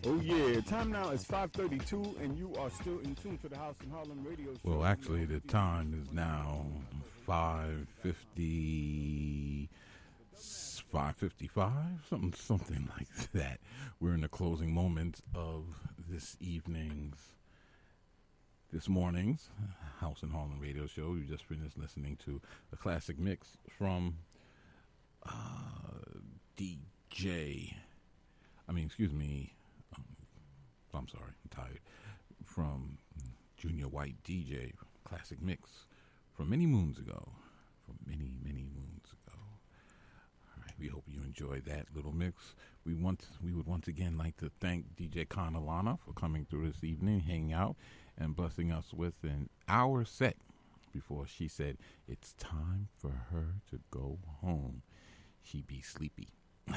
Oh yeah, time now is 5:32, and you are still in tune to the House in Harlem radio show. Well, actually, the time is now 5:50, 5:55, something like that. We're in the closing moments of this morning's House in Harlem radio show. You just finished listening to a classic mix from I'm sorry, I'm tired. From Junior White DJ, classic mix from many moons ago. All right, we hope you enjoyed that little mix. We would once again like to thank DJ Kanalana for coming through this evening, hanging out, and blessing us with an hour set before she said it's time for her to go home. She be sleepy.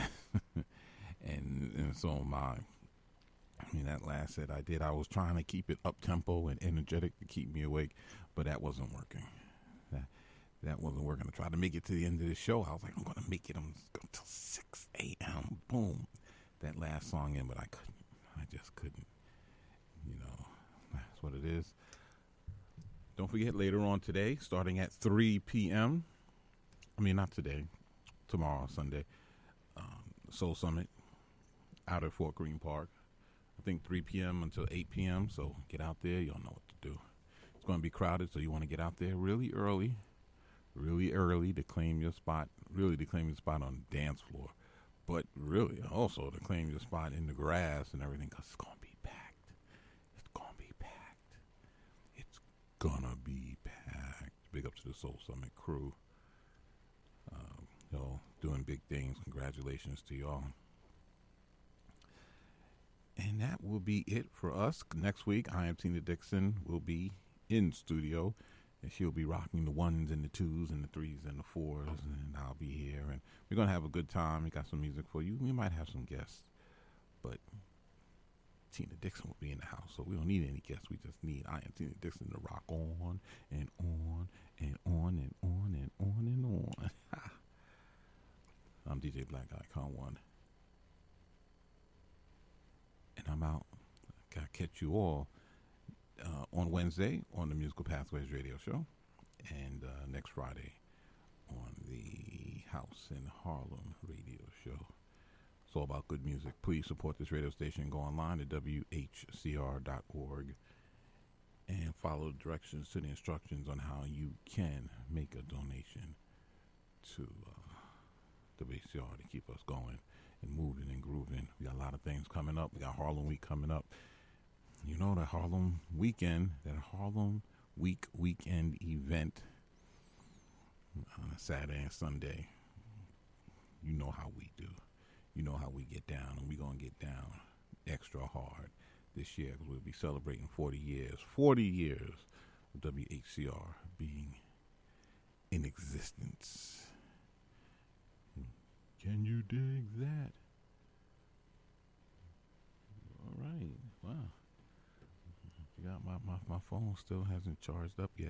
and so that last set I did, I was trying to keep it up-tempo and energetic to keep me awake, but that wasn't working. That wasn't working. I tried to make it to the end of the show. I was like, I'm going to make it until 6 a.m. Boom. That last song in, but I couldn't. I just couldn't. That's what it is. Don't forget, later on today, starting at 3 p.m., not today, tomorrow, Sunday, Soul Summit out at Fort Greene Park. I think 3 p.m. until 8 p.m., so get out there. You'll know what to do. It's going to be crowded, so you want to get out there really early to claim your spot, on the dance floor, but really also to claim your spot in the grass and everything, because it's going to be packed. Big up to the Soul Summit crew. Doing big things. Congratulations to y'all. And that will be it for us. Next week, I am Tina Dixon, will be in studio, and she'll be rocking the ones and the twos and the threes and the fours, and I'll be here, and we're going to have a good time. We got some music for you. We might have some guests, but Tina Dixon will be in the house, so we don't need any guests. We just need I am Tina Dixon to rock on and on and on and on and on and on. I'm DJ Black Icon 1. And I'm out. Gotta catch you all on Wednesday on the Musical Pathways radio show, and next Friday on the House in Harlem radio show. It's all about good music. Please support this radio station. Go online to WHCR.org and follow the directions to the instructions on how you can make a donation to WHCR to keep us going and moving and grooving. We got a lot of things coming up. We got Harlem Week coming up. The Harlem weekend event on Saturday and Sunday. You know how we do. You know how we get down, and we're going to get down extra hard this year, because we'll be celebrating 40 years of WHCR being in existence. Can you dig that? All right. Wow. My phone still hasn't charged up yet.